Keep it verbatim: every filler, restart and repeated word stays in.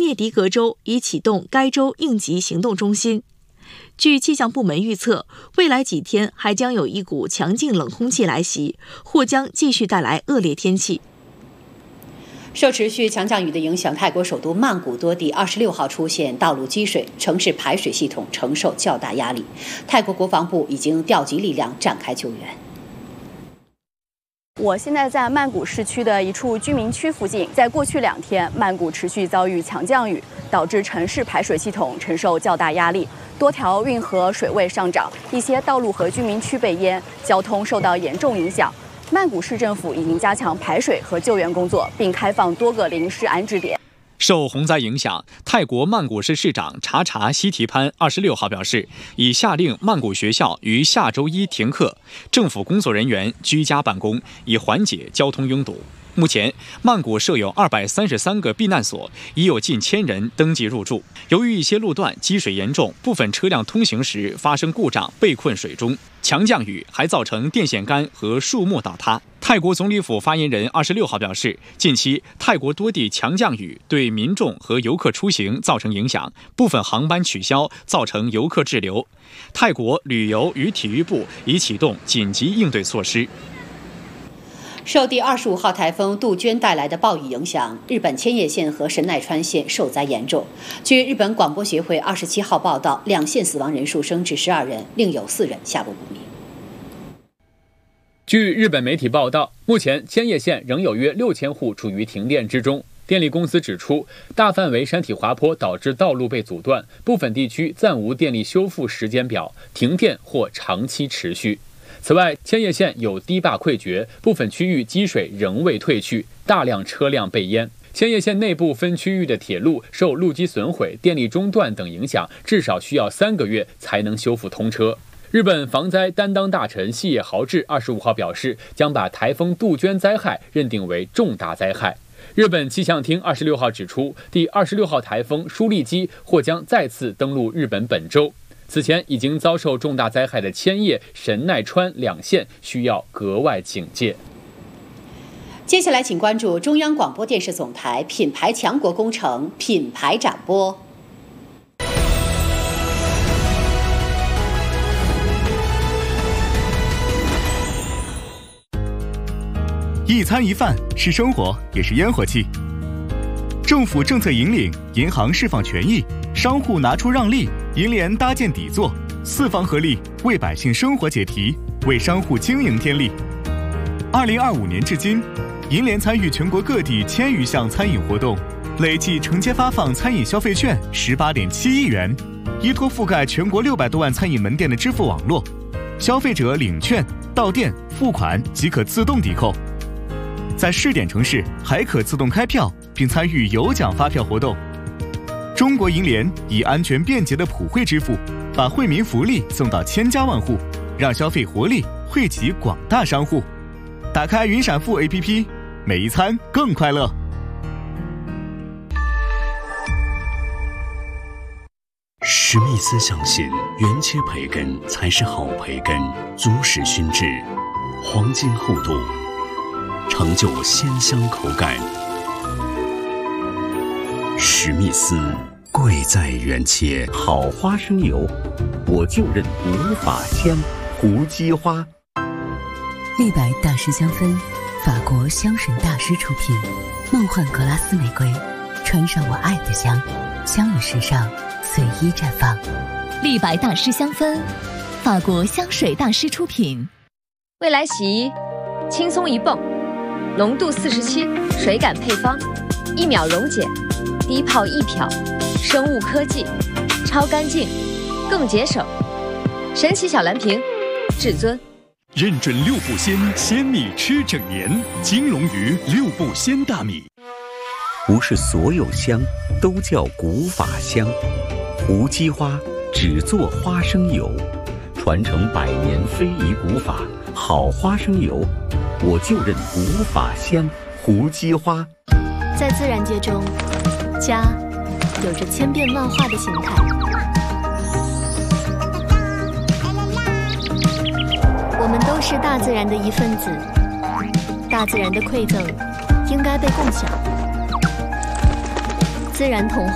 列迪格州已启动该州应急行动中心。据气象部门预测，未来几天还将有一股强劲冷空气来袭，或将继续带来恶劣天气。 受持续强降雨的影响，泰国首都曼谷多地二十六号出现道路积水，城市排水系统承受较大压力。泰国国防部已经调集力量展开救援。 我现在在曼谷市区的一处居民区附近，在过去两天，曼谷持续遭遇强降雨，导致城市排水系统承受较大压力，多条运河水位上涨，一些道路和居民区被淹，交通受到严重影响。曼谷市政府已经加强排水和救援工作，并开放多个临时安置点。 受洪灾影响，泰国曼谷市市长查查西提潘二十六号表示，已下令曼谷学校于下周一停课，政府工作人员居家办公，以缓解交通拥堵。目前，曼谷设有二百三十三个避难所，已有近千人登记入住。由于一些路段积水严重，部分车辆通行时发生故障，被困水中。强降雨还造成电线杆和树木倒塌。泰国总理府发言人二十六号表示，近期泰国多地强降雨对民众和游客出行造成影响，部分航班取消，造成游客滞留。泰国旅游与体育部已启动紧急应对措施。 受第二十五号台风杜鹃带来的暴雨影响，日本千叶县和神奈川县受灾严重。据日本广播协会二十七号报道，两县死亡人数升至十二人，另有四人下落不明。 据日本媒体报道，目前千叶县仍有约六千户处于停电之中。电力公司指出，大范围山体滑坡导致道路被阻断，部分地区暂无电力修复时间表，停电或长期持续。此外，千叶县有堤坝溃决，部分区域积水仍未退去，大量车辆被淹。千叶县内部分区域的铁路受路基损毁、电力中断等影响，至少需要三个月才能修复通车。日本防灾担当大臣细野豪志二十五号表示，将把台风杜鹃灾害认定为重大灾害。日本气象厅二十六号指出，第二十六号台风舒力基或将再次登陆日本本州。此前已经遭受重大灾害的千叶、神奈川两县需要格外警戒。 接下来请关注中央广播电视总台品牌强国工程品牌展播。 一餐一饭是生活，也是烟火气。政府政策引领，银行释放权益，商户拿出让利，银联搭建底座，四方合力为百姓生活解题，为商户经营添力。二零二五年至今，银联参与全国各地千余项餐饮活动，累计承接发放餐饮消费券十八点七亿元，依托覆盖全国六百多万餐饮门店的支付网络，消费者领券到店付款即可自动抵扣。在试点城市还可自动开票，并参与有奖发票活动。中国银联以安全便捷的普惠支付，把惠民福利送到千家万户，让消费活力惠及广大商户。打开云闪付 A P P， 每一餐更快乐。 史密斯相信，原切培根才是好培根，足时熏制，黄金厚度，成就鲜香口感。史密斯贵在原切，好花生油，我就认古法香胡姬花。 立白大师香氛，法国香水大师出品，梦幻格拉斯玫瑰，穿上我爱的香，香与时尚随意绽放。 立白大师香氛，法国香水大师出品。 未来洗衣，轻松一泵，浓度四十七，水感配方，一秒溶解，低泡一漂，生物科技，超干净，更节省。神奇小蓝瓶，至尊。 认准六步鲜，鲜米吃整年。金龙鱼六步鲜大米。 不是所有香都叫古法香，胡姬花只做花生油，传承百年非遗古法，好花生油，我就认古法香胡姬花。 在自然界中，家有着千变万化的形态。我们都是大自然的一份子，大自然的馈赠应该被共享。自然童话。